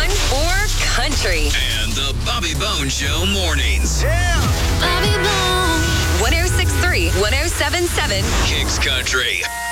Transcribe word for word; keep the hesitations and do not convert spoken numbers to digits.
one for country. And the Bobby Bones Show mornings. Bobby Bones. one oh six point three, one oh seven point seven. Kicks Country.